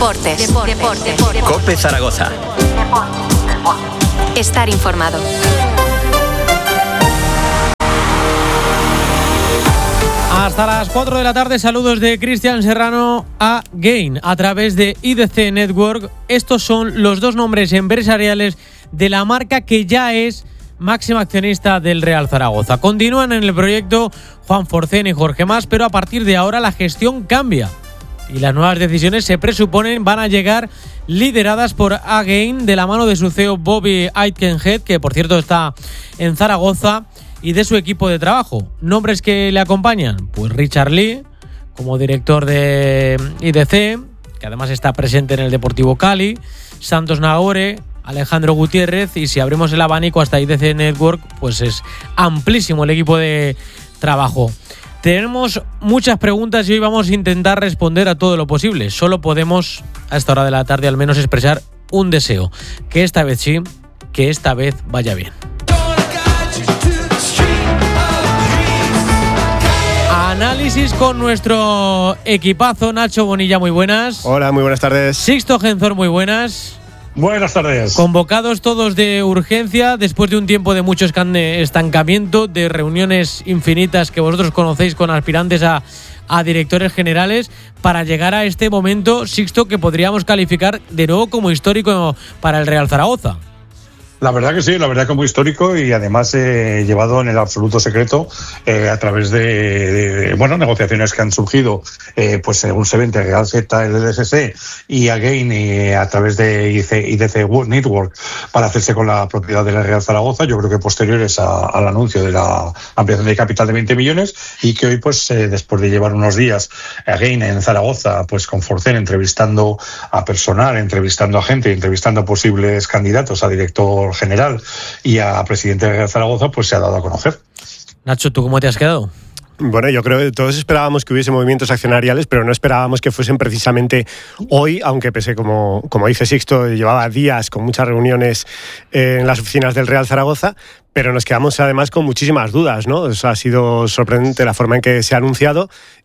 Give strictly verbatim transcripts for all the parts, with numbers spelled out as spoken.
Deportes. Deportes. Deportes. Deportes. COPE Zaragoza. Estar informado. Hasta las cuatro de la tarde, saludos de Cristian Serrano a Gain a través de I D C Network. Estos son los dos nombres empresariales de la marca que ya es máxima accionista del Real Zaragoza. Continúan en el proyecto Juan Forcén y Jorge Mas, pero a partir de ahora la gestión cambia y las nuevas decisiones se presuponen van a llegar lideradas por Again de la mano de su C E O Bobby Aitkenhead, que por cierto está en Zaragoza, y de su equipo de trabajo. Nombres que le acompañan, pues Richard Lee como director de I D C, que además está presente en el Deportivo Cali, Santos Nagore, Alejandro Gutiérrez, y si abrimos el abanico hasta I D C Network, pues es amplísimo el equipo de trabajo. Tenemos muchas preguntas y hoy vamos a intentar responder a todo lo posible. Solo podemos, a esta hora de la tarde al menos, expresar un deseo. Que esta vez sí, que esta vez vaya bien. Análisis con nuestro equipazo. Nacho Bonilla, muy buenas. Hola, muy buenas tardes. Sixto Genzor, muy buenas. Buenas tardes. Convocados todos de urgencia después de un tiempo de mucho estancamiento, de reuniones infinitas que vosotros conocéis con aspirantes a, a directores generales, para llegar a este momento, Sixto, que podríamos calificar de nuevo como histórico para el Real Zaragoza. La verdad que sí, la verdad que muy histórico, y además eh, llevado en el absoluto secreto eh, a través de, de bueno negociaciones que han surgido, eh, pues según se ve entre Real Z, el L S C y Again, eh, a través de I D C Network, para hacerse con la propiedad de la Real Zaragoza. Yo creo que posteriores a, al anuncio de la ampliación de capital de veinte millones, y que hoy, pues eh, después de llevar unos días Again en Zaragoza, pues con Forcén entrevistando a personal, entrevistando a gente, entrevistando a posibles candidatos a director general y a presidente de Zaragoza, pues se ha dado a conocer. Nacho, ¿tú cómo te has quedado? Bueno, yo creo que todos esperábamos que hubiese movimientos accionariales, pero no esperábamos que fuesen precisamente hoy, aunque pese, como, como dice Sixto, llevaba días con muchas reuniones en las oficinas del Real Zaragoza, pero nos quedamos además con muchísimas dudas, ¿no? O sea, ha sido sorprendente la forma en que se ha anunciado,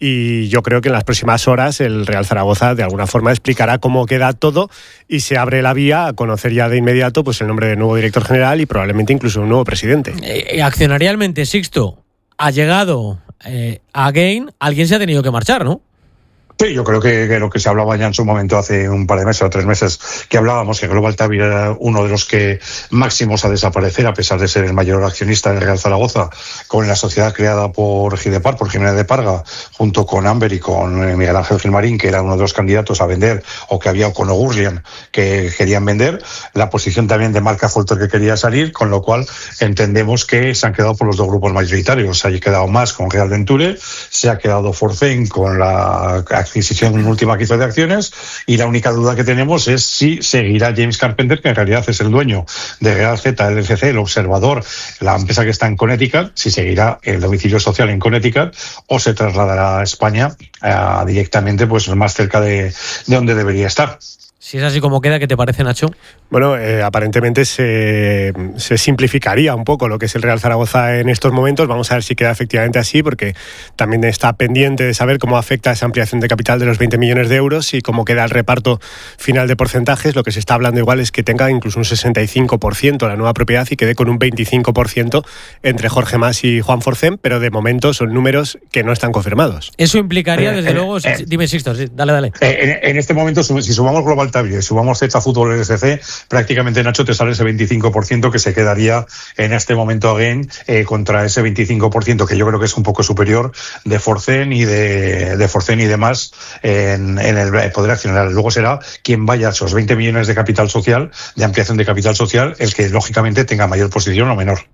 y yo creo que en las próximas horas el Real Zaragoza de alguna forma explicará cómo queda todo y se abre la vía a conocer ya de inmediato pues el nombre del nuevo director general y probablemente incluso un nuevo presidente. Eh, accionarialmente, Sixto, ha llegado eh, Again, alguien se ha tenido que marchar, ¿no? Sí, yo creo que, que lo que se hablaba ya en su momento hace un par de meses o tres meses, que hablábamos que Global Tabir era uno de los que máximos a desaparecer, a pesar de ser el mayor accionista del Real Zaragoza, con la sociedad creada por Gidepar, por Jiménez de Parga, junto con Amber y con Miguel Ángel Gilmarín, que era uno de los candidatos a vender, o que había con Ogurlian que querían vender, la posición también de Marca Folter que quería salir, con lo cual entendemos que se han quedado por los dos grupos mayoritarios. Se ha quedado más con Real Venture, se ha quedado Forcén con la adquisición última que hizo de acciones, y la única duda que tenemos es si seguirá James Carpenter, que en realidad es el dueño de Real Z, el L C C, el observador, la empresa que está en Connecticut, si seguirá el domicilio social en Connecticut o se trasladará a España eh, directamente, pues más cerca de, de donde debería estar. Si es así como queda, ¿qué te parece, Nacho? Bueno, eh, aparentemente se, se simplificaría un poco lo que es el Real Zaragoza en estos momentos. Vamos a ver si queda efectivamente así, porque también está pendiente de saber cómo afecta esa ampliación de capital de los veinte millones de euros y cómo queda el reparto final de porcentajes. Lo que se está hablando igual es que tenga incluso un sesenta y cinco por ciento la nueva propiedad y quede con un veinticinco por ciento entre Jorge Mas y Juan Forcén, pero de momento son números que no están confirmados. Eso implicaría, desde eh, luego... Eh, dime, Sixto, sí, dale, dale. Eh, en, en este momento, si sumamos Global Tabir, si sumamos Z Fútbol L S C, prácticamente, Nacho, te sale ese veinticinco por ciento que se quedaría en este momento Again, eh, contra ese veinticinco por ciento que yo creo que es un poco superior de Forcén y de, de Forcén y demás en, en el poder accionario. Luego será quien vaya a esos veinte millones de capital social, de ampliación de capital social, el que lógicamente tenga mayor posición o menor.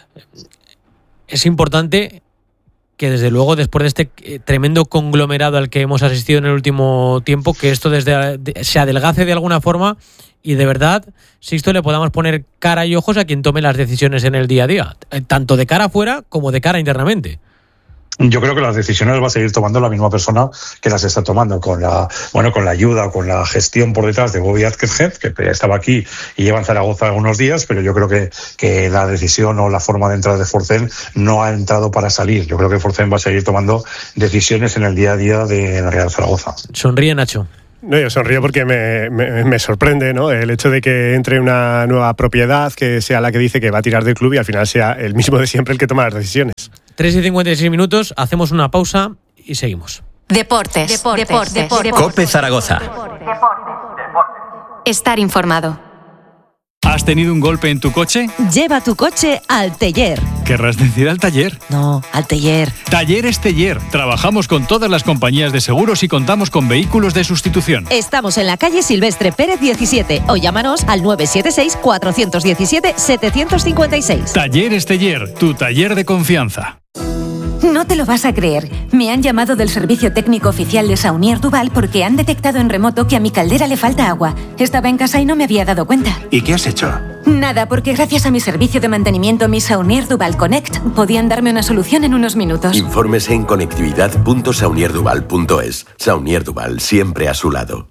Es importante que desde luego, después de este tremendo conglomerado al que hemos asistido en el último tiempo, que esto desde se adelgace de alguna forma y de verdad, Sixto, le podamos poner cara y ojos a quien tome las decisiones en el día a día, tanto de cara afuera como de cara internamente. Yo creo que las decisiones las va a seguir tomando la misma persona que las está tomando, con la bueno con la ayuda, con la gestión por detrás de Bobby Aitkenhead, que estaba aquí y lleva en Zaragoza algunos días, pero yo creo que, que la decisión o la forma de entrar de Forcén no ha entrado para salir. Yo creo que Forcén va a seguir tomando decisiones en el día a día de la Real Zaragoza. Sonríe, Nacho. No, yo sonrío porque me, me, me sorprende, ¿no? El hecho de que entre una nueva propiedad que sea la que dice que va a tirar del club y al final sea el mismo de siempre el que toma las decisiones. tres y cincuenta y seis minutos, hacemos una pausa y seguimos. Deportes. Deportes. Deportes. Deportes. COPE Zaragoza. Estar informado. ¿Has tenido un golpe en tu coche? Lleva tu coche al taller. ¿Querrás decir al taller? No, al taller. Talleres Teller. Trabajamos con todas las compañías de seguros y contamos con vehículos de sustitución. Estamos en la calle Silvestre Pérez diecisiete o llámanos al nueve siete seis, cuatro uno siete, siete cinco seis. Talleres Teller, tu taller de confianza. No te lo vas a creer. Me han llamado del servicio técnico oficial de Saunier Duval porque han detectado en remoto que a mi caldera le falta agua. Estaba en casa y no me había dado cuenta. ¿Y qué has hecho? Nada, porque gracias a mi servicio de mantenimiento, mi Saunier Duval Connect, podían darme una solución en unos minutos. Infórmese en conectividad punto saunier duval punto es. Saunier Duval, siempre a su lado.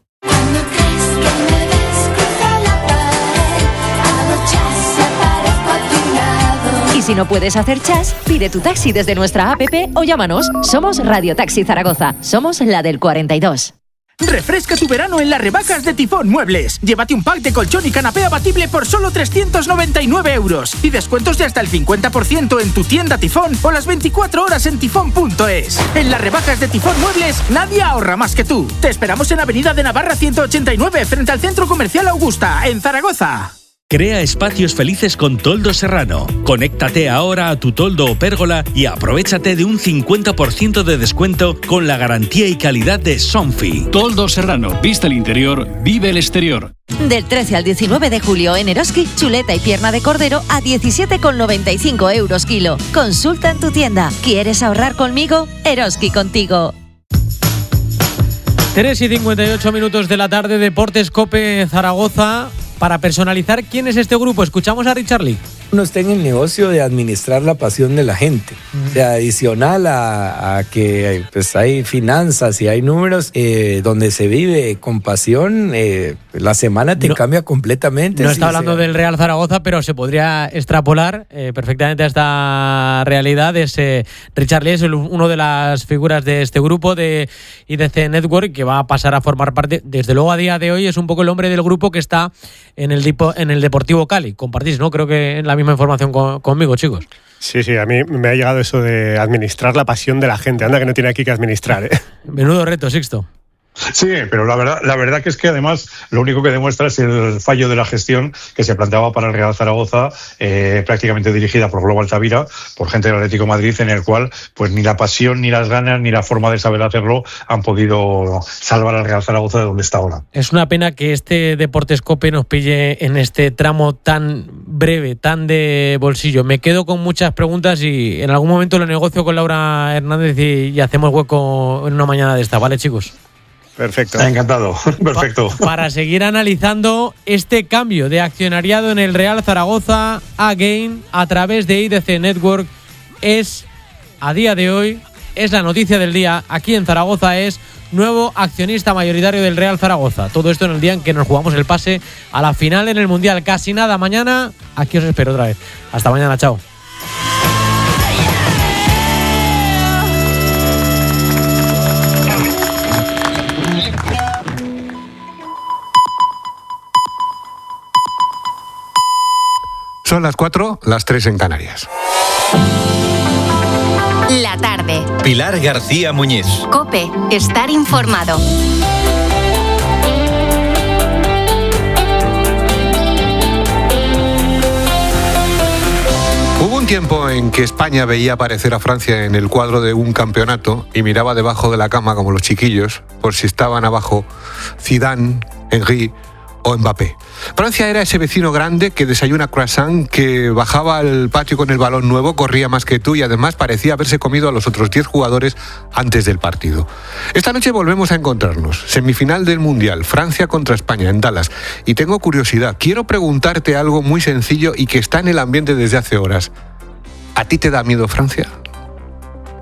Y si no puedes hacer chas, pide tu taxi desde nuestra app o llámanos. Somos Radio Taxi Zaragoza. Somos la del cuarenta y dos. Refresca tu verano en las rebajas de Tifón Muebles. Llévate un pack de colchón y canapé abatible por solo trescientos noventa y nueve euros. Y descuentos de hasta el cincuenta por ciento en tu tienda Tifón o las veinticuatro horas en tifón punto es. En las rebajas de Tifón Muebles, nadie ahorra más que tú. Te esperamos en Avenida de Navarra ciento ochenta y nueve, frente al Centro Comercial Augusta, en Zaragoza. Crea espacios felices con Toldo Serrano. Conéctate ahora a tu toldo o pérgola y aprovechate de un cincuenta por ciento de descuento con la garantía y calidad de Sonfi. Toldo Serrano, vista el interior, vive el exterior. Del trece al diecinueve de julio en Eroski, chuleta y pierna de cordero a diecisiete con noventa y cinco euros kilo. Consulta en tu tienda. ¿Quieres ahorrar conmigo? Eroski contigo. tres y cincuenta y ocho minutos de la tarde, Deportes COPE Zaragoza. Para personalizar quién es este grupo, escuchamos a Richard Lee. Uno está en el negocio de administrar la pasión de la gente. Mm. O sea, adicional a, a que pues, hay finanzas y hay números, eh, donde se vive con pasión, eh, la semana te no, cambia completamente. No sí, está hablando sea. del Real Zaragoza, pero se podría extrapolar eh, perfectamente a esta realidad. Es, eh, Richard Lee es el, uno de las figuras de este grupo de I D C Network, que va a pasar a formar parte, desde luego a día de hoy, es un poco el hombre del grupo que está en el, en el Deportivo Cali. Compartís, ¿no? Creo que en la misma información con, conmigo, chicos. Sí, sí, a mí me ha llegado eso de administrar la pasión de la gente. Anda que no tiene aquí que administrar, ¿eh? Menudo reto, Sixto. Sí, pero la verdad, la verdad que es que además lo único que demuestra es el fallo de la gestión que se planteaba para el Real Zaragoza, eh, prácticamente dirigida por Globo Altavira, por gente del Atlético de Madrid, en el cual pues ni la pasión, ni las ganas, ni la forma de saber hacerlo han podido salvar al Real Zaragoza de donde está ahora. Es una pena que este Deportes COPE nos pille en este tramo tan breve, tan de bolsillo. Me quedo con muchas preguntas y en algún momento lo negocio con Laura Hernández y, y hacemos hueco en una mañana de esta, ¿vale, chicos? Perfecto. Encantado. Perfecto. Pa- para seguir analizando este cambio de accionariado en el Real Zaragoza, Again, a través de I D C Network, es, a día de hoy, es la noticia del día. Aquí en Zaragoza es nuevo accionista mayoritario del Real Zaragoza. Todo esto en el día en que nos jugamos el pase a la final en el Mundial. Casi nada. Mañana, aquí os espero otra vez. Hasta mañana. Chao. Son las cuatro, las tres en Canarias. La tarde. Pilar García Muñiz. COPE. Estar informado. Hubo un tiempo en que España veía aparecer a Francia en el cuadro de un campeonato y miraba debajo de la cama como los chiquillos por si estaban abajo Zidane, Henry o Mbappé. Francia era ese vecino grande que desayuna croissant, que bajaba al patio con el balón nuevo, corría más que tú y además parecía haberse comido a los otros diez jugadores antes del partido. Esta noche volvemos a encontrarnos. Semifinal del Mundial, Francia contra España en Dallas. Y tengo curiosidad, quiero preguntarte algo muy sencillo y que está en el ambiente desde hace horas. ¿A ti te da miedo Francia?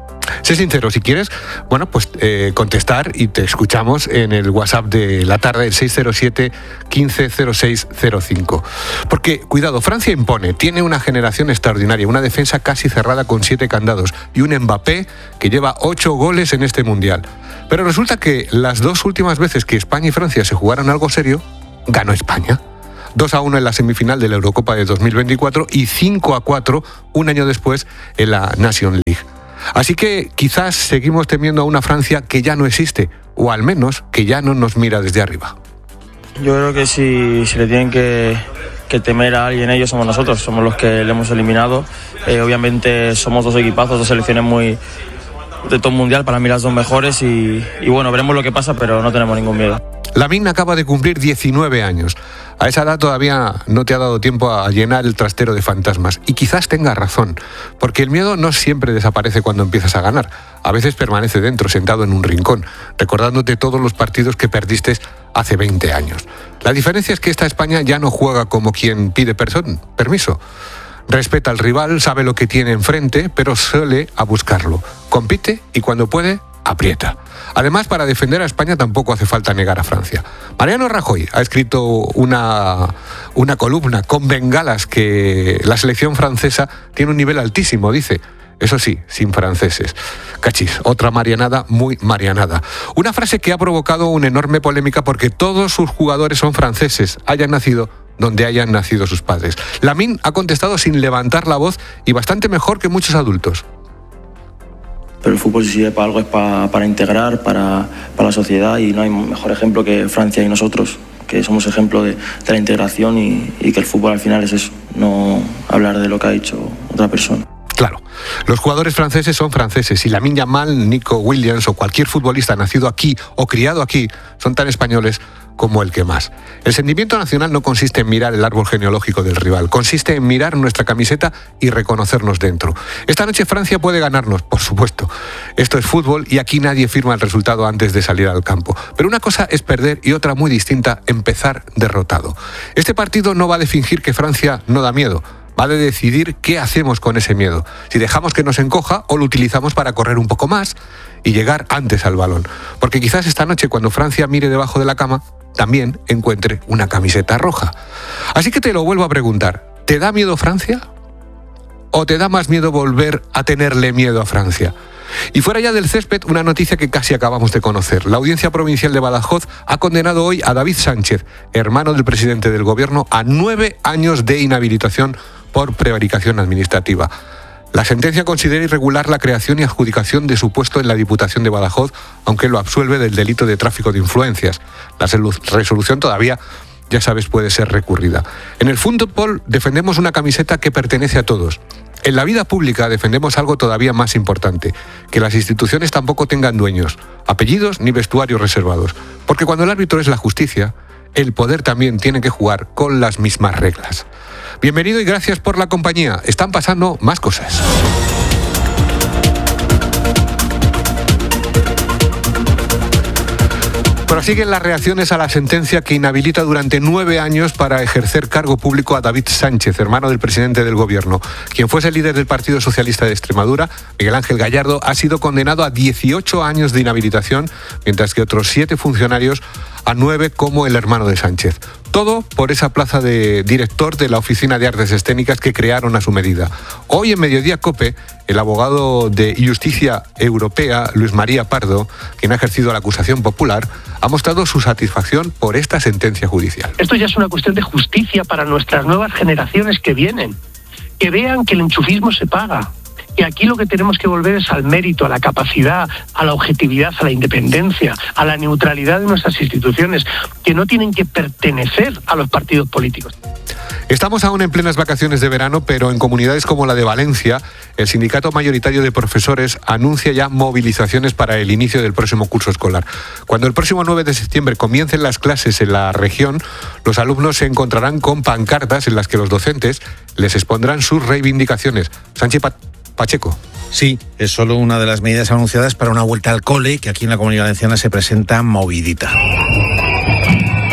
Sé sincero, si quieres, bueno, pues eh, contestar y te escuchamos en el WhatsApp de la tarde, el seis cero siete, quince cero seis cero cinco. Porque, cuidado, Francia impone, tiene una generación extraordinaria, una defensa casi cerrada con siete candados y un Mbappé que lleva ocho goles en este Mundial. Pero resulta que las dos últimas veces que España y Francia se jugaron algo serio, ganó España. dos a uno en la semifinal de la Eurocopa de dos mil veinticuatro y cinco a cuatro un año después en la Nations League. Así que quizás seguimos temiendo a una Francia que ya no existe, o al menos que ya no nos mira desde arriba. Yo creo que si, si le tienen que, que temer a alguien, ellos somos nosotros, somos los que le hemos eliminado. Eh, obviamente somos dos equipazos, dos selecciones muy de top mundial, para mí las dos mejores y, y bueno, veremos lo que pasa, pero no tenemos ningún miedo. Lamine acaba de cumplir diecinueve años. A esa edad todavía no te ha dado tiempo a llenar el trastero de fantasmas. Y quizás tenga razón, porque el miedo no siempre desaparece cuando empiezas a ganar. A veces permanece dentro, sentado en un rincón, recordándote todos los partidos que perdiste hace veinte años. La diferencia es que esta España ya no juega como quien pide person- permiso. Respeta al rival, sabe lo que tiene enfrente, pero suele a buscarlo. Compite y cuando puede, aprieta. Además, para defender a España tampoco hace falta negar a Francia. Mariano Rajoy ha escrito una, una columna con bengalas que la selección francesa tiene un nivel altísimo, dice. Eso sí, sin franceses. Cachis, otra marianada muy marianada. Una frase que ha provocado una enorme polémica porque todos sus jugadores son franceses, hayan nacido donde hayan nacido sus padres. Lamine ha contestado sin levantar la voz y bastante mejor que muchos adultos. Pero el fútbol si sirve para algo es para, para integrar, para, para la sociedad y no hay mejor ejemplo que Francia y nosotros, que somos ejemplo de, de la integración y, y que el fútbol al final es eso, no hablar de lo que ha dicho otra persona. Claro, los jugadores franceses son franceses y Lamine Yamal, Nico Williams o cualquier futbolista nacido aquí o criado aquí son tan españoles como el que más. El sentimiento nacional no consiste en mirar el árbol genealógico del rival, consiste en mirar nuestra camiseta y reconocernos dentro. Esta noche Francia puede ganarnos, por supuesto. Esto es fútbol y aquí nadie firma el resultado antes de salir al campo. Pero una cosa es perder y otra muy distinta, empezar derrotado. Este partido no va de fingir que Francia no da miedo. Va de decidir qué hacemos con ese miedo. Si dejamos que nos encoja o lo utilizamos para correr un poco más y llegar antes al balón. Porque quizás esta noche cuando Francia mire debajo de la cama, también encuentre una camiseta roja. Así que te lo vuelvo a preguntar. ¿Te da miedo Francia? ¿O te da más miedo volver a tenerle miedo a Francia? Y fuera ya del césped, una noticia que casi acabamos de conocer. La Audiencia Provincial de Badajoz ha condenado hoy a David Sánchez, hermano del presidente del Gobierno, a nueve años de inhabilitación por prevaricación administrativa. La sentencia considera irregular la creación y adjudicación de su puesto en la Diputación de Badajoz, aunque lo absuelve del delito de tráfico de influencias. La resolución todavía, ya sabes, puede ser recurrida. En el fútbol defendemos una camiseta que pertenece a todos. En la vida pública defendemos algo todavía más importante, que las instituciones tampoco tengan dueños, apellidos ni vestuarios reservados. Porque cuando el árbitro es la justicia, el poder también tiene que jugar con las mismas reglas. Bienvenido y gracias por la compañía. Están pasando más cosas. Prosiguen las reacciones a la sentencia que inhabilita durante nueve años para ejercer cargo público a David Sánchez, hermano del presidente del Gobierno. Quien fuese líder del Partido Socialista de Extremadura, Miguel Ángel Gallardo, ha sido condenado a dieciocho años de inhabilitación, mientras que otros siete funcionarios a nueve como el hermano de Sánchez. Todo por esa plaza de director de la Oficina de Artes Escénicas que crearon a su medida. Hoy en Mediodía COPE, el abogado de Justicia Europea, Luis María Pardo, quien ha ejercido la acusación popular, ha mostrado su satisfacción por esta sentencia judicial. Esto ya es una cuestión de justicia para nuestras nuevas generaciones que vienen. Que vean que el enchufismo se paga. Y aquí lo que tenemos que volver es al mérito, a la capacidad, a la objetividad, a la independencia, a la neutralidad de nuestras instituciones, que no tienen que pertenecer a los partidos políticos. Estamos aún en plenas vacaciones de verano, pero en comunidades como la de Valencia, el sindicato mayoritario de profesores anuncia ya movilizaciones para el inicio del próximo curso escolar. Cuando el próximo nueve de septiembre comiencen las clases en la región, los alumnos se encontrarán con pancartas en las que los docentes les expondrán sus reivindicaciones. Sánchez Pacheco. Sí, es solo una de las medidas anunciadas para una vuelta al cole que aquí en la Comunidad Valenciana se presenta movidita.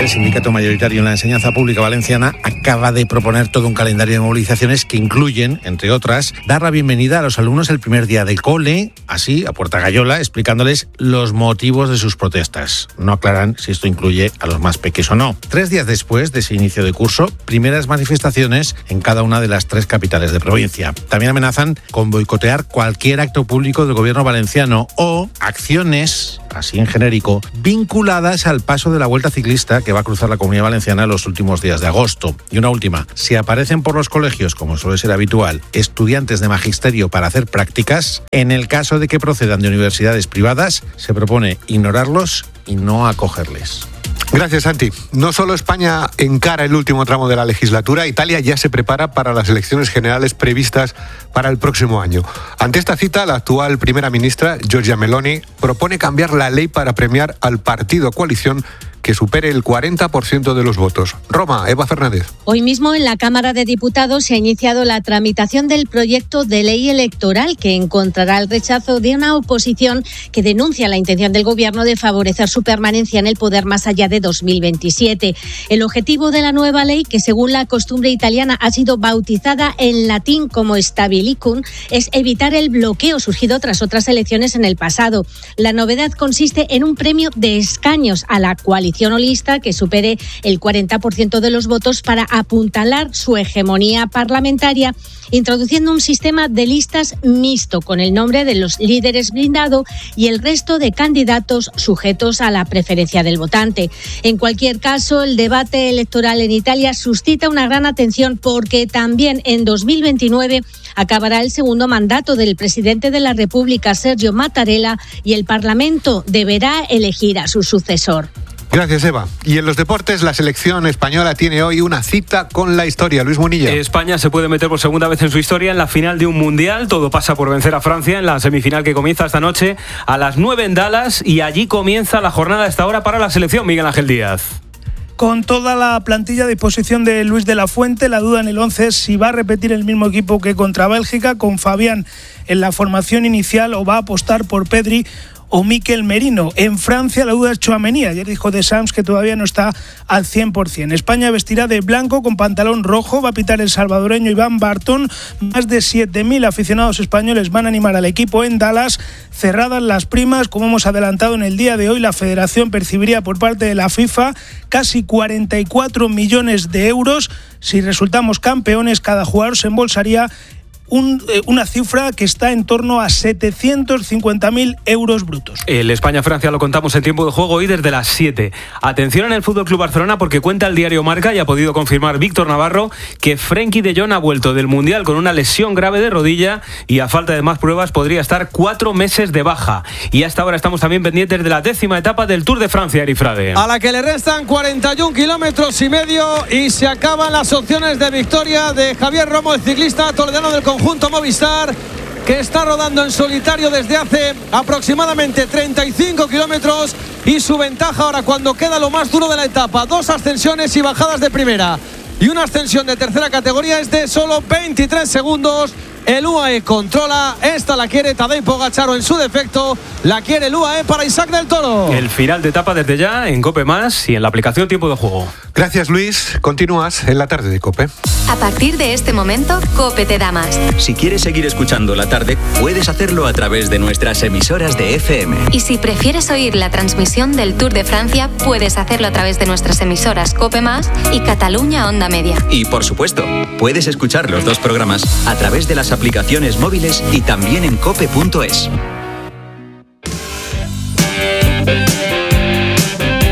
el sindicato mayoritario en la enseñanza pública valenciana acaba de proponer todo un calendario de movilizaciones que incluyen, entre otras, dar la bienvenida a los alumnos el primer día del cole, así, a puerta gallola, explicándoles los motivos de sus protestas. No aclaran si esto incluye a los más pequeños o no. Tres días después de ese inicio de curso, primeras manifestaciones en cada una de las tres capitales de provincia. También amenazan con boicotear cualquier acto público del gobierno valenciano o acciones, así en genérico, vinculadas al paso de la Vuelta Ciclista que va a cruzar la Comunidad Valenciana los últimos días de agosto. Y una última, si aparecen por los colegios, como suele ser habitual, estudiantes de magisterio para hacer prácticas, en el caso de que procedan de universidades privadas, se propone ignorarlos y no acogerles. Gracias, Santi. No solo España encara el último tramo de la legislatura, Italia ya se prepara para las elecciones generales previstas para el próximo año. Ante esta cita, la actual primera ministra, Giorgia Meloni, propone cambiar la ley para premiar al partido coalición que supere el cuarenta por ciento de los votos. Roma, Eva Fernández. Hoy mismo en la Cámara de Diputados se ha iniciado la tramitación del proyecto de ley electoral que encontrará el rechazo de una oposición que denuncia la intención del Gobierno de favorecer su permanencia en el poder más allá de dos mil veintisiete. El objetivo de la nueva ley, que según la costumbre italiana ha sido bautizada en latín como Stabilicum, es evitar el bloqueo surgido tras otras elecciones en el pasado. La novedad consiste en un premio de escaños a la coalición o lista que supere el cuarenta por ciento de los votos para apuntalar su hegemonía parlamentaria, introduciendo un sistema de listas mixto con el nombre de los líderes blindado y el resto de candidatos sujetos a la preferencia del votante. En cualquier caso, el debate electoral en Italia suscita una gran atención porque también en dos mil veintinueve acabará el segundo mandato del presidente de la República, Sergio Mattarella, y el Parlamento deberá elegir a su sucesor. Gracias, Eva. Y en los deportes, la selección española tiene hoy una cita con la historia. Luis Munilla. España se puede meter por segunda vez en su historia en la final de un mundial. Todo pasa por vencer a Francia en la semifinal que comienza esta noche a las nueve en Dallas, y allí comienza la jornada a esta hora para la selección. Miguel Ángel Díaz. Con toda la plantilla a disposición de Luis de la Fuente, la duda en el once es si va a repetir el mismo equipo que contra Bélgica, con Fabián en la formación inicial, o va a apostar por Pedri o Mikel Merino. En Francia la duda es Tchouaméni. Ayer dijo de Sams que todavía no está al cien por ciento. España vestirá de blanco con pantalón rojo. Va a pitar el salvadoreño Iván Bartón. Más de siete mil aficionados españoles van a animar al equipo en Dallas. Cerradas las primas, como hemos adelantado en el día de hoy, la Federación percibiría por parte de la FIFA casi cuarenta y cuatro millones de euros. Si resultamos campeones, cada jugador se embolsaría Un, eh, una cifra que está en torno a setecientos cincuenta mil euros brutos. El España-Francia lo contamos en tiempo de juego hoy desde las siete. Atención en el F C Barcelona, porque cuenta el diario Marca y ha podido confirmar Víctor Navarro que Frenkie de Jong ha vuelto del Mundial con una lesión grave de rodilla y, a falta de más pruebas, podría estar cuatro meses de baja. Y hasta ahora estamos también pendientes de la décima etapa del Tour de Francia, Erifrade. A la que le restan cuarenta y un kilómetros y medio y se acaban las opciones de victoria de Javier Romo, el ciclista toledano del conjunto Movistar, que está rodando en solitario desde hace aproximadamente treinta y cinco kilómetros, y su ventaja ahora, cuando queda lo más duro de la etapa, dos ascensiones y bajadas de primera y una ascensión de tercera categoría, es de solo veintitrés segundos. El U A E controla, esta la quiere Tadej Pogačar, o en su defecto la quiere el U A E para Isaac del Toro. El final de etapa desde ya en COPE Más y en la aplicación Tiempo de Juego. Gracias, Luis. Continúas en la tarde de COPE. A partir de este momento, COPE te da más. Si quieres seguir escuchando la tarde, puedes hacerlo a través de nuestras emisoras de F M. Y si prefieres oír la transmisión del Tour de Francia, puedes hacerlo a través de nuestras emisoras COPE Más y Cataluña Onda Media. Y por supuesto, puedes escuchar los dos programas a través de las aplicaciones móviles y también en cope punto es.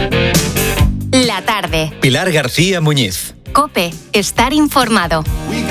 La tarde. Pilar García Muñiz. COPE, estar informado.